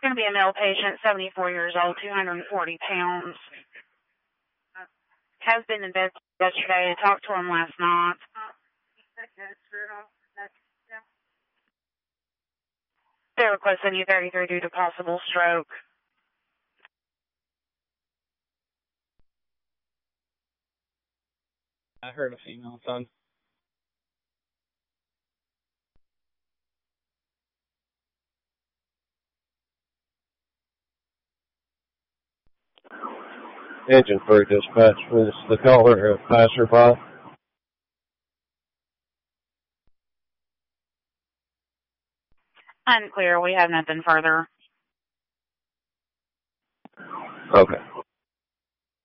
going to be a male patient, 74 years old, 240 pounds. Has been in bed yesterday. I talked to him last night. They're requesting U33 due to possible stroke. I heard a female, son. Engine 3 dispatch, is the caller a passerby? Unclear. We have nothing further. Okay.